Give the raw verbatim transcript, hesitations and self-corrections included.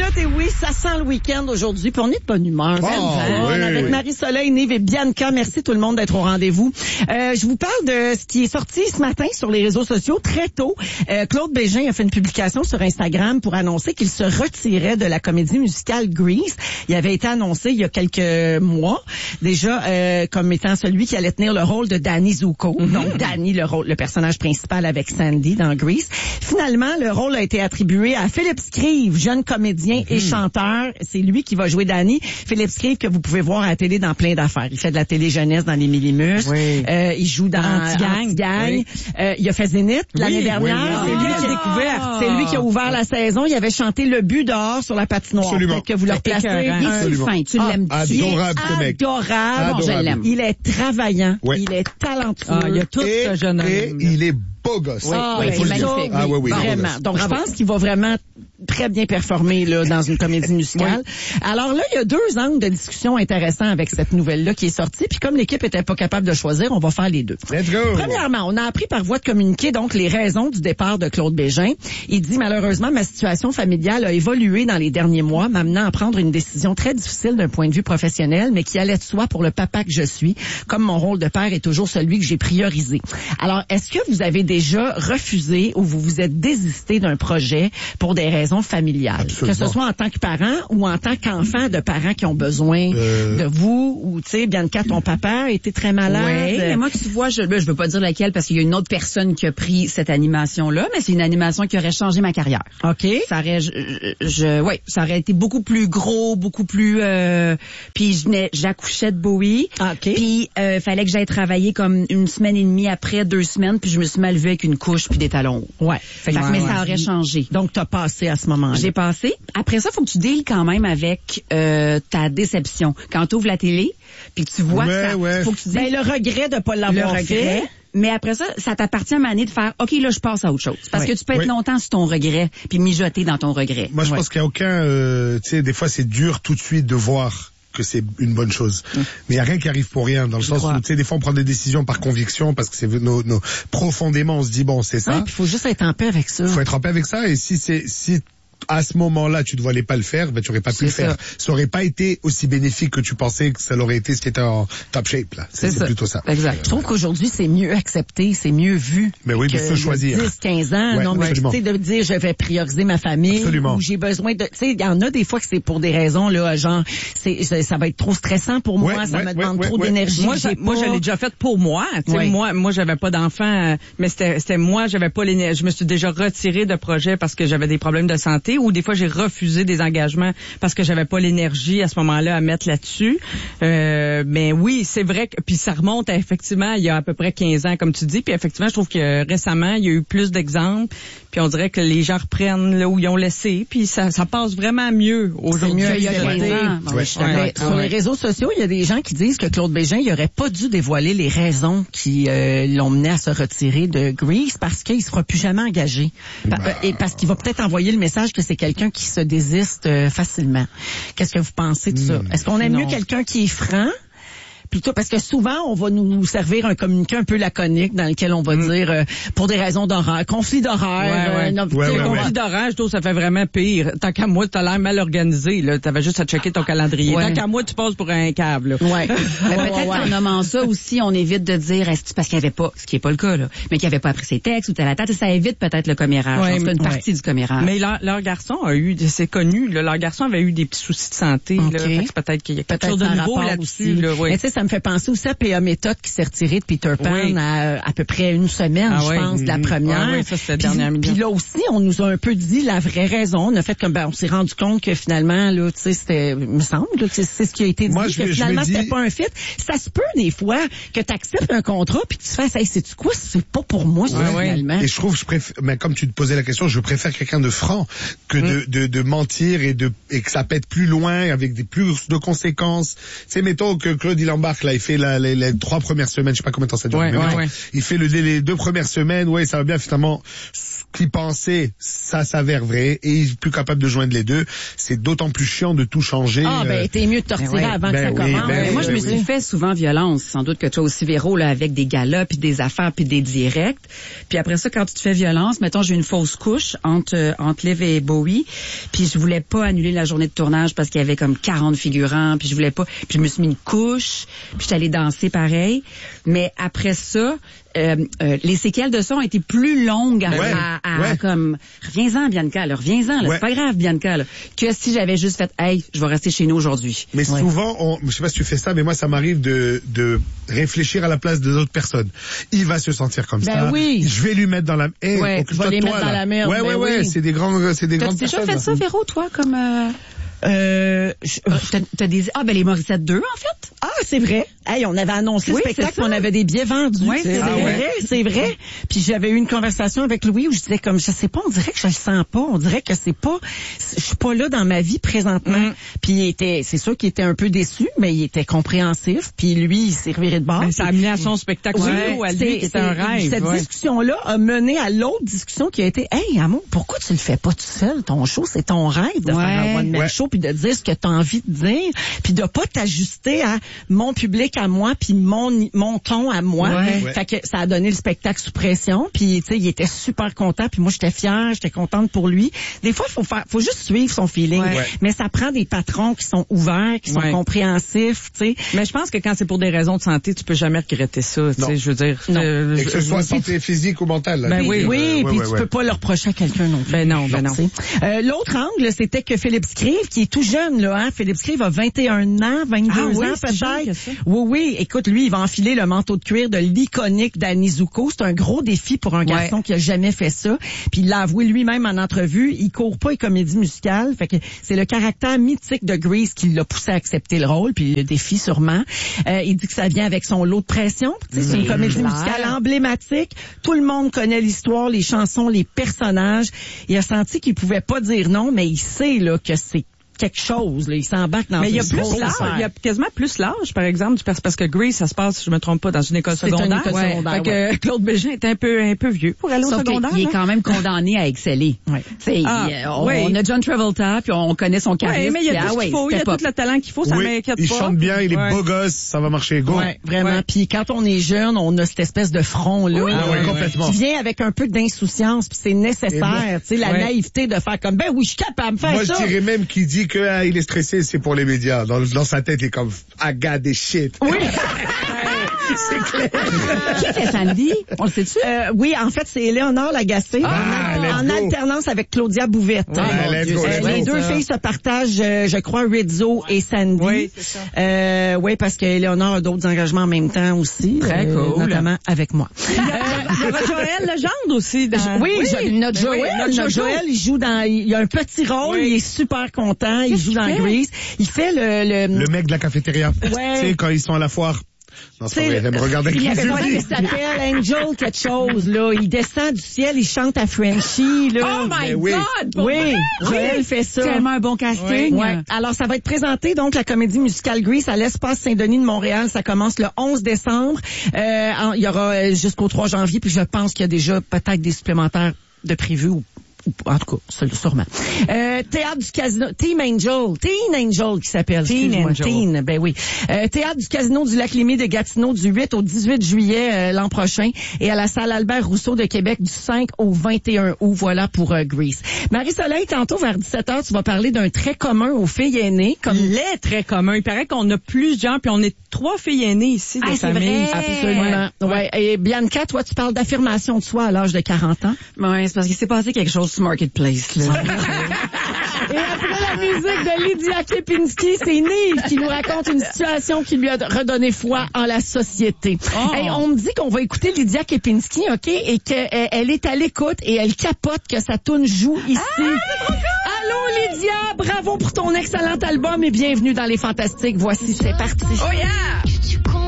Écoute, et oui, ça sent le week-end aujourd'hui, puis on est de bonne humeur. Oh, oui. Avec Marie-Soleil, Nive et Bianca. Merci tout le monde d'être au rendez-vous. Euh, je vous parle de ce qui est sorti ce matin sur les réseaux sociaux très tôt. Euh, Claude Bégin a fait une publication sur Instagram pour annoncer qu'il se retirait de la comédie musicale Grease. Il avait été annoncé il y a quelques mois déjà euh, comme étant celui qui allait tenir le rôle de Danny Zuko. Mm-hmm. Donc Danny, le rôle, le personnage principal avec Sandy dans Grease. Finalement, le rôle a été attribué à Philippe Scrive, jeune comédien et chanteur. C'est lui qui va jouer Danny. Philippe Scrive, que vous pouvez voir à la télé dans plein d'affaires. Il fait de la télé jeunesse dans les Millimus. Oui. Euh, il joue dans Anti-Gang. Anti-Gang. Oui. Euh, il a fait Zénith oui, l'année dernière. Oui, oui. C'est lui qui a découvert. Ah. C'est lui qui a ouvert la saison. Il avait chanté Le but dehors sur la patinoire. Absolument. Que vous le replacez. Il est fin. Tu l'aimes. Ah, adorable, ce mec. Adorable. Bon, je l'aime. Il est travaillant. Oui. Il est talentueux. Ah, il y a tout et, ce jeune homme. Et il est beau gosse. Oui, ah, oui, il faut le dire. Ah, oui, oui, vraiment. Donc, je pense qu'il va vraiment très bien performer là dans une comédie musicale. Oui. Alors là, il y a deux angles de discussion intéressants avec cette nouvelle-là qui est sortie. Puis comme l'équipe était pas capable de choisir, on va faire les deux. Let's go! Premièrement, on a appris par voie de communiqué donc les raisons du départ de Claude Bégin. Il dit malheureusement ma situation familiale a évolué dans les derniers mois, m'amenant à prendre une décision très difficile d'un point de vue professionnel, mais qui allait de soi pour le papa que je suis, comme mon rôle de père est toujours celui que j'ai priorisé. Alors, est-ce que vous avez déjà refusé ou vous vous êtes désisté d'un projet pour des raisons familiales? Absolument. Que ce soit en tant que parent ou en tant qu'enfant de parents qui ont besoin euh... de vous, ou tu sais, Bianca, ton papa était très malade. Oui, mais moi, tu vois, je je veux pas dire laquelle parce qu'il y a une autre personne qui a pris cette animation-là, mais c'est une animation qui aurait changé ma carrière. OK. Ça aurait, je, je ouais, ça aurait été beaucoup plus gros, beaucoup plus, euh, puis je n'ai, j'accouchais de Bowie. OK. Puis, euh, fallait que j'aille travailler comme une semaine et demie après, deux semaines, puis je me suis mal levée avec une couche puis des talons. Ouais. Fait que, ouais, mais ouais. Ça aurait changé. Donc, t'as passé à ce moment-là. J'ai passé. Après ça, faut que tu deals quand même avec euh, ta déception. Quand tu ouvres la télé, puis tu vois ouais, que ça, ouais. faut que tu dises... Ben, le regret de pas l'avoir le fait. Regret, mais après ça, ça t'appartient à un moment donné de faire, OK, là, je passe à autre chose. Parce oui. que tu peux être oui. longtemps sur ton regret, puis mijoter dans ton regret. Moi, je ouais. pense qu'il n'y a aucun... Euh, tu sais, des fois, c'est dur tout de suite de voir que c'est une bonne chose. Mmh. Mais il n'y a rien qui arrive pour rien, dans le je sens crois. où, tu sais, des fois, on prend des décisions par conviction, parce que c'est nos, nos, profondément, on se dit, bon, c'est ça. Ah, il faut juste être en paix avec ça. Il faut être en paix avec ça, et si c'est... si à ce moment-là, tu ne voulais pas le faire, ben tu aurais pas pu le faire. Ça. ça aurait pas été aussi bénéfique que tu pensais que ça l'aurait été ce qui était en top shape, là. C'est, c'est, c'est plutôt ça. Exact. Euh, je trouve qu'aujourd'hui, c'est mieux accepté, c'est mieux vu. Mais oui, mais il faut choisir. dix, quinze ans, ouais, non, mais tu sais, de dire, je vais prioriser ma famille. Absolument. Ou j'ai besoin de, tu sais, il y en a des fois que c'est pour des raisons, là, genre, c'est, ça va être trop stressant pour moi, ouais, ça ouais, me demande ouais, trop ouais, d'énergie. Moi, ça, moi, je l'ai déjà fait pour moi. Tu sais, ouais. moi, moi, j'avais pas d'enfant, mais c'était, c'était moi, j'avais pas l'énergie. Je me suis déjà retirée de projets parce que j'avais des problèmes de santé, ou des fois, j'ai refusé des engagements parce que j'avais pas l'énergie à ce moment-là à mettre là-dessus. Euh, mais oui, c'est vrai que puis ça remonte à, effectivement il y a à peu près quinze ans comme tu dis, puis effectivement je trouve que récemment il y a eu plus d'exemples, puis on dirait que les gens reprennent là où ils ont laissé, puis ça ça passe vraiment mieux aujourd'hui. C'est mieux il y a quinze ans. Ouais. Ouais. Ouais. Sur les réseaux sociaux, il y a des gens qui disent que Claude Bégin il aurait pas dû dévoiler les raisons qui euh, l'ont mené à se retirer de Grease parce qu'il sera plus jamais engagé. Bah. Et parce qu'il va peut-être envoyer le message que c'est quelqu'un qui se désiste euh, facilement. Qu'est-ce que vous pensez de ça? Est-ce qu'on aime non. mieux quelqu'un qui est franc? Plutôt parce que souvent on va nous servir un communiqué un peu laconique dans lequel on va mm. dire euh, pour des raisons d'horaire, conflit d'horaire, ouais, ouais. Euh, ouais, ouais, conflit ouais. d'horaire, je trouve ça fait vraiment pire. Tant qu'à moi, t'as l'air mal organisé là, t'avais juste à checker ton calendrier. Ouais. Tant qu'à moi, tu passes pour un câble. Là. Ouais. Mais peut-être ouais. qu'en nommant ça aussi, on évite de dire est-ce que parce qu'il y avait pas, ce qui est pas le cas là, mais qu'il avait pas appris ses textes ou tel à tel, ça évite peut-être le commérage. Ouais, c'est une partie ouais. du commérage. Mais leur, leur garçon a eu, c'est connu, là, leur garçon avait eu des petits soucis de santé. Okay. Là, fait que peut-être qu'il y a quelque peut-être chose de nouveau là-dessus. Là, ouais. Mais tu sais, ça me fait penser aussi à P A Méthode qui s'est retiré de Peter Pan oui. à à peu près une semaine, ah, je oui. pense, de la première. Ah, oui, ça, c'est la dernière minute. Puis là aussi, on nous a un peu dit la vraie raison. On a fait comme, ben, on s'est rendu compte que finalement, là, tu sais, c'était, il me semble, là, c'est ce qui a été dit, Moi, que je, finalement, je c'était dis... pas un fit. Ça se peut, des fois, que tu acceptes un contrat puis tu te fais, hey, sais-tu quoi, c'est pas pour moi, ouais, finalement. Et je trouve, je préfère, mais comme tu te posais la question, je préfère quelqu'un de franc que mm. de, de, de mentir et de, et que ça pète plus loin avec des plus de conséquences. Tu sais, mettons que Claude, il embarque, là, il fait la, les, les trois premières semaines, je sais pas combien de temps ça dure, ouais, mais ouais, mettons, ouais. il fait le, les deux premières semaines, ouais, ça va bien, finalement, qu'il pensait, ça s'avère vrai, et il est plus capable de joindre les deux. C'est d'autant plus chiant de tout changer. Ah, ben, t'es mieux de te retirer ben avant ben que ça oui, commence. ben Mais moi, oui, je me ben suis oui. fait souvent violence. Sans doute que toi aussi, Véro, là, avec des galas, puis des affaires, puis des directs. Puis après ça, quand tu te fais violence, mettons, j'ai eu une fausse couche entre, euh, entre Liv et Bowie, puis je voulais pas annuler la journée de tournage parce qu'il y avait comme quarante figurants, puis je voulais pas, puis je me suis mis une couche, puis j'étais allée danser pareil. Mais après ça, euh, euh, les séquelles de ça ont été plus longues à, Ouais, à, à- ouais. comme reviens-en Bianca, là, reviens-en, là, Ouais. c'est pas grave Bianca, là, que si j'avais juste fait hey, je vais rester chez nous aujourd'hui. Mais souvent, on, je sais pas si tu fais ça, mais moi, ça m'arrive de, de réfléchir à la place de d'autres personnes. Il va se sentir comme Ben ça. oui. Je vais lui mettre dans la, hey, Ouais, occupe-toi je vais les de toi, mettre dans là. la merde, Ouais, ben ouais, ouais, oui. c'est des grands, c'est des T'as grandes déjà personnes. fait ça, Véro, toi, comme euh, Euh, je- t'as, t'as des ah ben les Morissette deux en fait. Ah, c'est vrai. Hey, on avait annoncé Oui, le spectacle, c'est ça. on avait des billets vendus. Oui, c'est c'est vrai, vrai. c'est vrai. Puis j'avais eu une conversation avec Louis où je disais comme, je sais pas, on dirait que je le sens pas, on dirait que c'est pas, je suis pas là dans ma vie présentement. Mm. Puis il était, c'est sûr qu'il était un peu déçu, mais il était compréhensif. Puis lui, il s'est reviré de bord. Mais ça a amené à son spectacle Oui, solo, à lui, c'est- qui était un c'est- rêve. Cette ouais. discussion-là a mené à l'autre discussion qui a été, hey, amour, pourquoi tu le fais pas tout seul, ton show? C'est ton rêve de Ouais. faire un one-man Ouais. show puis de dire ce que tu as envie de dire puis de pas t'ajuster à mon public à moi puis mon, mon ton à moi. Ouais. Ouais. Fait que ça a donné le spectacle sous pression puis, tu sais, il était super content puis moi, j'étais fière, j'étais contente pour lui. Des fois, il faut faire, faut juste suivre son feeling. Ouais. Mais ça prend des patrons qui sont ouverts, qui sont Ouais. compréhensifs, tu sais. Mais je pense que quand c'est pour des raisons de santé, tu peux jamais regretter ça. Tu Non. sais, je veux dire. Non. euh, Et que ce je- soit je- santé physique ou mentale. là. Ben Je veux oui. dire, Oui, euh, puis ouais, tu ouais, peux pas le reprocher à quelqu'un non plus. Ben non, ben non. tu sais. Euh, l'autre angle, c'était que Philippe Scrive, qui est tout jeune, là, hein, Philippe Scrive a vingt et un ans, vingt-deux Ah oui, ans c'est jeune que peut-être. ça. Oui, oui. Écoute, lui, il va enfiler le manteau de cuir de l'iconique Danny Zuko. C'est un gros défi pour un garçon Ouais. qui a jamais fait ça. Puis il l'a avoué lui-même en entrevue. Il court pas les comédies musicales. Fait que c'est le caractère mythique de Grease qui l'a poussé à accepter le rôle, puis le défi sûrement. Euh, il dit que ça vient avec son lot de pression. Tu sais, c'est une comédie Claire. musicale emblématique. Tout le monde connaît l'histoire, les chansons, les personnages. Il a senti qu'il pouvait pas dire non, mais il sait là que c'est quelque chose. Là. Il s'embarque dans Mais il y a une plus grosse l'âge, affaire. il y a quasiment plus l'âge, par exemple, du- parce parce que Grease, ça se passe, si je me trompe pas, dans une école C'est une secondaire. école secondaire, Fait que Claude Bégin est un peu, un peu vieux pour aller au Sauf secondaire. qu'il est là. quand même condamné à exceller. Ouais. T'sais, Ah, il- on, oui. on a John Travolta, puis on connaît son charisme. Ouais, mais il y a puis, tout ah ce ouais, qu'il faut, il y a step tout up. le talent qu'il faut, ça Oui, m'inquiète il pas. chante bien, il est Ouais. beau gosse, ça va marcher, go. Ouais, vraiment. Ouais. Puis quand on est jeune, on a cette espèce de front là, Oui, euh, ah ouais, complètement. qui vient avec un peu d'insouciance, puis c'est Et moi- nécessaire, tu sais, la Ouais. naïveté de faire comme ben oui, je suis capable de faire Moi, ça. je dirais même qu'il dit que ah, il est stressé, c'est pour les médias. Dans, dans sa tête, il est comme I got this shit. Oui. C'est clair. Qui fait Sandy? On le sait-tu? Euh, oui, en fait, c'est Éléonore Lagacé Ah, en, let's en go. alternance avec Claudia Bouvette. Ouais, Euh, let's go, euh, let's les go. deux Ça. filles se partagent, euh, je crois, Rizzo et Sandy. Oui, c'est ça. Euh, oui, parce qu'Éléonore a d'autres engagements en même temps aussi. Très euh, cool. Notamment avec moi. Il y aura Joël Legendre aussi. Dans... Oui, je- notre Ben Joël, oui, notre notre Jojo. Joël, il joue dans, il y a un petit rôle, Oui. il est super content, il Qu'est-ce joue qu'il dans fait? Grease. Il fait le, le, Le mec de la cafétéria. Ouais. Tu sais, quand ils sont à la foire. Non, c'est pas vrai, elle me regarde avec il les comment yeux. il s'appelle, Angel quelque chose, là. Il descend du ciel, il chante à Frenchie, là. Oh my Mais oui. God! pour Oui, vrai? Joël fait ça. Tellement un bon casting. Ouais. Alors, ça va être présenté, donc, la comédie musicale Grease à l'Espace Saint-Denis de Montréal. Ça commence le onze décembre. Euh, en- il y aura euh, jusqu'au trois janvier, puis je pense qu'il y a déjà peut-être des supplémentaires de prévus ou ou- en tout cas, ça, sûrement. Euh, Théâtre du Casino, Team Angel, Teen Angel qui s'appelle. Teen excuse-moi. Angel. Teen, ben oui. Euh, Théâtre du Casino du Lac-Lémy de Gatineau du huit au dix-huit juillet euh, l'an prochain et à la salle Albert Rousseau de Québec du cinq au vingt et un août. Voilà pour euh, Grease. Marie-Soleil, tantôt vers dix-sept heures, tu vas parler d'un trait commun aux filles aînées. Comme Les très commun. Il paraît qu'on a plusieurs, puis on est trois filles aînées ici de Ah, c'est famille. vrai. Absolument. Ouais. Et Bianca, toi, tu parles d'affirmation de soi à l'âge de quarante ans. Ouais, c'est parce qu'il s'est passé quelque chose sur Marketplace, là. Et après la musique de Lydia Kepinski, c'est Nive qui nous raconte une situation qui lui a redonné foi en la société. Oh. Hey, on me dit qu'on va écouter Lydia Kepinski, OK, et qu'elle elle est à l'écoute et elle capote que sa toune joue ici. Allô Lydia, bravo pour ton excellent album et bienvenue dans Les Fantastiques. Voici, c'est parti. Oh yeah!